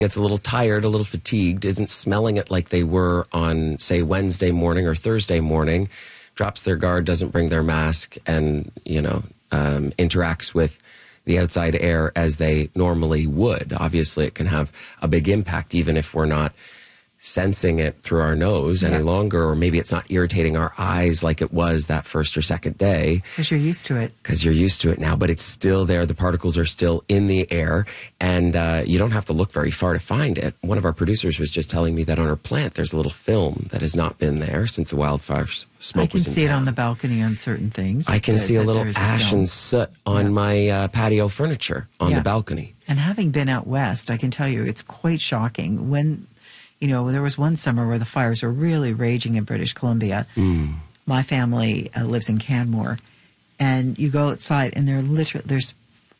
gets a little tired, a little fatigued, isn't smelling it like they were on, say, Wednesday morning or Thursday morning, drops their guard, doesn't bring their mask, and, interacts with the outside air as they normally would. Obviously, it can have a big impact, even if we're not sensing it through our nose any longer, or maybe it's not irritating our eyes like it was that first or second day. Because you're used to it. Because you're used to it now, but it's still there. The particles are still in the air, and you don't have to look very far to find it. One of our producers was just telling me that on her plant, there's a little film that has not been there since the wildfire smoke was in town. I can see it on the balcony on certain things. I can see a little ash and soot on my patio furniture on the balcony. And having been out west, I can tell you it's quite shocking when... there was one summer where the fires were really raging in British Columbia. My family lives in Canmore, and you go outside, and there's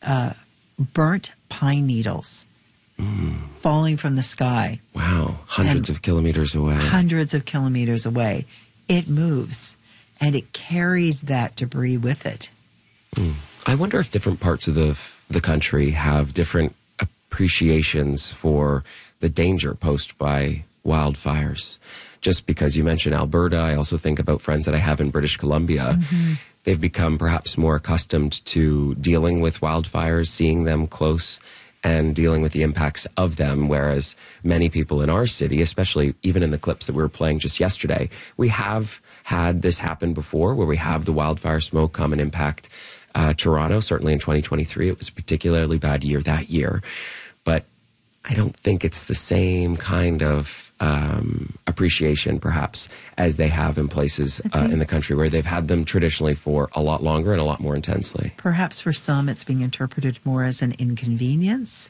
burnt pine needles falling from the sky. Wow, hundreds of kilometers away. Hundreds of kilometers away. It moves, and it carries that debris with it. I wonder if different parts of the country have different appreciations for the danger posed by wildfires. Just because you mentioned Alberta, I also think about friends that I have in British Columbia. They've become perhaps more accustomed to dealing with wildfires, seeing them close, and dealing with the impacts of them, whereas many people in our city, especially even in the clips that we were playing just yesterday, we have had this happen before, where we have the wildfire smoke come and impact Toronto. Certainly in 2023, it was a particularly bad year that year. But I don't think it's the same kind of appreciation, perhaps, as they have in places in the country where they've had them traditionally for a lot longer and a lot more intensely. Perhaps for some, it's being interpreted more as an inconvenience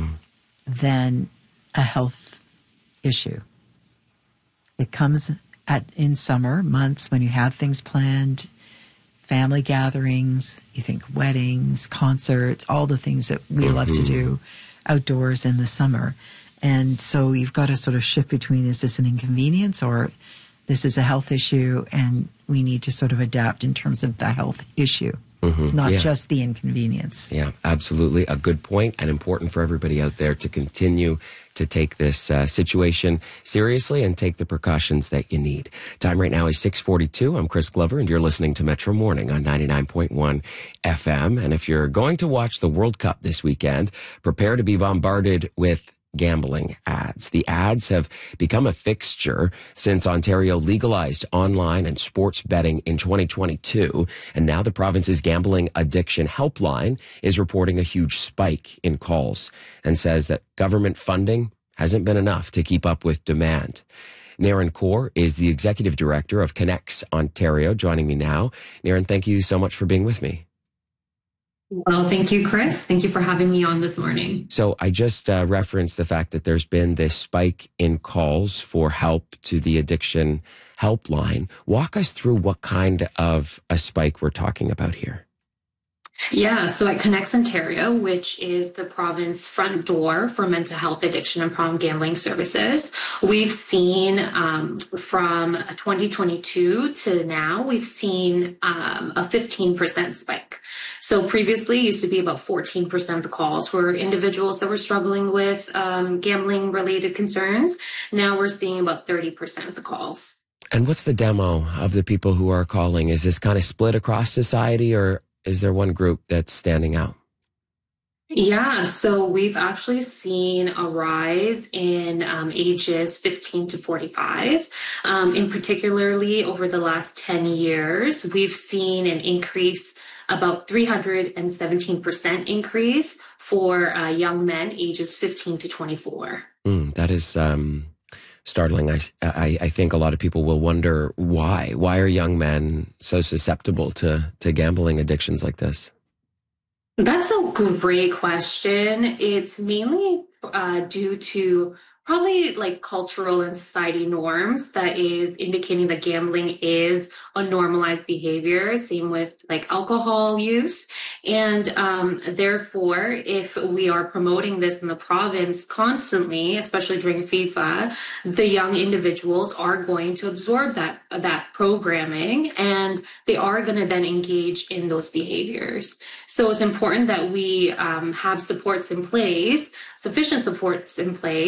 than a health issue. It comes in summer months when you have things planned, family gatherings, you think weddings, concerts, all the things that we love to do outdoors in the summer. And so you've got to sort of shift between, is this an inconvenience or this is a health issue, and we need to sort of adapt in terms of the health issue, not just the inconvenience. Yeah, absolutely. A good point, and important for everybody out there to continue to take this situation seriously and take the precautions that you need. Time right now is 6:42. I'm Chris Glover, and you're listening to Metro Morning on 99.1 FM. And if you're going to watch the World Cup this weekend, prepare to be bombarded with gambling ads. The ads have become a fixture since Ontario legalized online and sports betting in 2022. And now the province's gambling addiction helpline is reporting a huge spike in calls and says that government funding hasn't been enough to keep up with demand. Naren Kaur is the executive director of Connects Ontario, joining me now. Naren, thank you so much for being with me. Well, thank you, Chris. Thank you for having me on this morning. So I just referenced the fact that there's been this spike in calls for help to the addiction helpline. Walk us through what kind of a spike we're talking about here. Yeah, so at Connects Ontario, which is the province front door for mental health, addiction, and problem gambling services, we've seen from 2022 to now, we've seen a 15% spike. So previously, it used to be about 14% of the calls were individuals that were struggling with gambling-related concerns. Now we're seeing about 30% of the calls. And what's the demo of the people who are calling? Is this kind of split across society, or is there one group that's standing out? Yeah, so we've actually seen a rise in ages 15 to 45. In particularly over the last 10 years, we've seen an increase, about 317% increase for young men ages 15 to 24. That is startling. I think a lot of people will wonder why. Why are young men so susceptible to gambling addictions like this? That's a great question. It's mainly due to probably like cultural and society norms that is indicating that gambling is a normalized behavior. Same with like alcohol use. And therefore, if we are promoting this in the province constantly, especially during FIFA, the young individuals are going to absorb that programming, and they are going to then engage in those behaviors. So it's important that we have supports in place, sufficient supports in place,